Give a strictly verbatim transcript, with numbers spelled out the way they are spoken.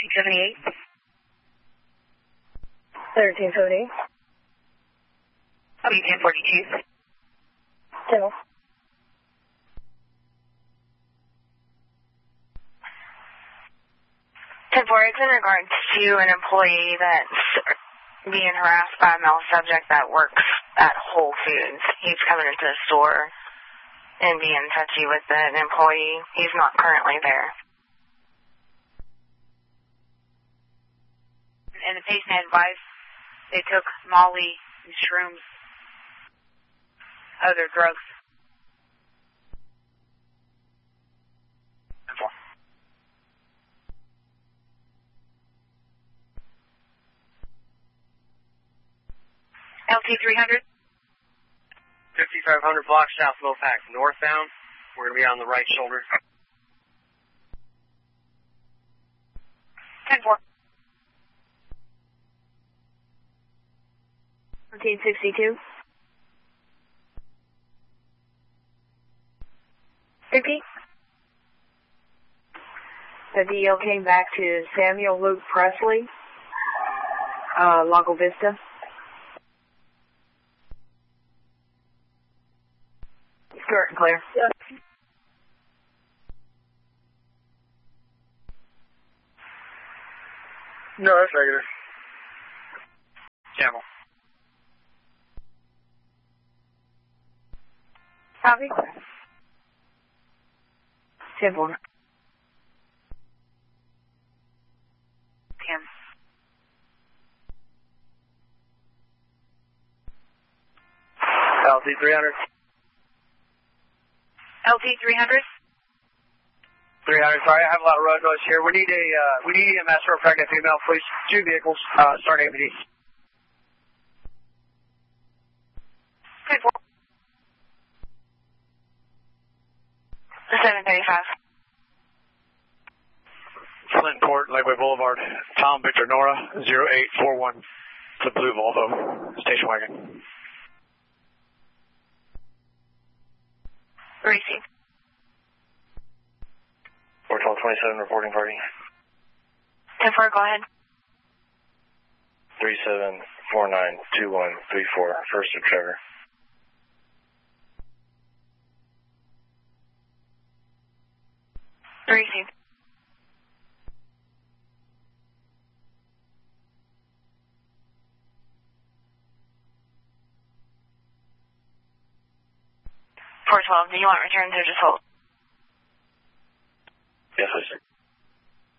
seventy-eight. thirteen seventy-eight. Copy ten forty-two. General. ten four, it's in regards to an employee that's being harassed by a male subject that works at Whole Foods. He's coming into the store and being touchy with an employee. He's not currently there. And the patient had advised they took Molly and shrooms, other drugs. L T three hundred. fifty-five hundred blocks south of Mopac, northbound. We're going to be on the right shoulder. ten four. thirteen sixty-two. fifty. The D L came back to Samuel Luke Presley, uh, Lago Vista. Clear and clear. Yeah. No, that's negative. Camel. Copy. ten four. ten. L T three hundred. L T three hundred. three hundred, sorry, I have a lot of road noise here. We need a, uh, we need E M S for a pregnant female, please. Two vehicles, uh, starting A B D. ten four. seven thirty-five. Flint Court, Lakeway Boulevard. Tom Victor Nora, zero eight four one. It's a blue Volvo, station wagon. Receive. four twelve twenty-seven, reporting party. ten four, go ahead. three seven four nine two one three four, first of Trevor. Receive. four twelve, do you want returns or just hold? Yes, please.